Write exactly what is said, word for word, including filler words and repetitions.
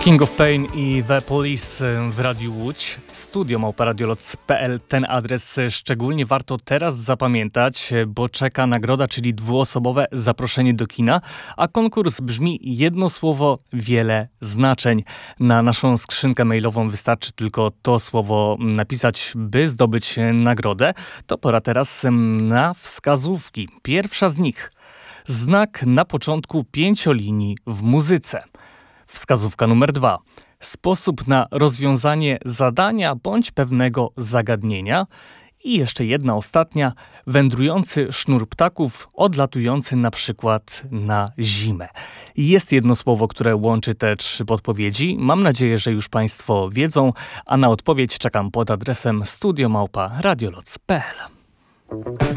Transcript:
King of Pain i The Police w Radiu Łódź. Studio małpa radioloc kropka p l. Ten adres szczególnie warto teraz zapamiętać, bo czeka nagroda, czyli dwuosobowe zaproszenie do kina, a konkurs brzmi jedno słowo, wiele znaczeń. Na naszą skrzynkę mailową wystarczy tylko to słowo napisać, by zdobyć nagrodę. To pora teraz na wskazówki. Pierwsza z nich. Znak na początku pięciolinii w muzyce. Wskazówka numer dwa. Sposób na rozwiązanie zadania bądź pewnego zagadnienia. I jeszcze jedna ostatnia. Wędrujący sznur ptaków odlatujący na przykład na zimę. Jest jedno słowo, które łączy te trzy podpowiedzi. Mam nadzieję, że już Państwo wiedzą, a na odpowiedź czekam pod adresem studio małpa radioloc kropka p l.